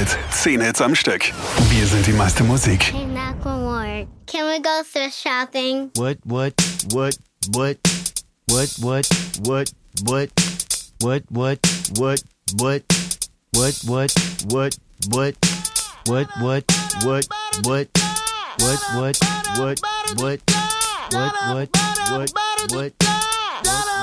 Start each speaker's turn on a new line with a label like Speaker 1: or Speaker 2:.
Speaker 1: Hit. 10 Hits am Stück. Wir sind die meiste Musik.
Speaker 2: Hey, Macklemore, can we go thrift shopping?
Speaker 3: What?